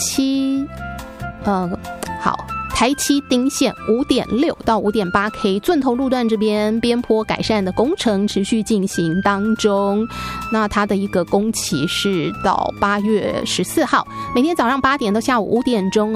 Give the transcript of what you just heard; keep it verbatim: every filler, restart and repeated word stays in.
七，呃，好。台七丁线 五点六 到 五点八 K 钻头路段这边边坡改善的工程持续进行当中，那它的一个工期是到八月十四号，每天早上八点到下午五点钟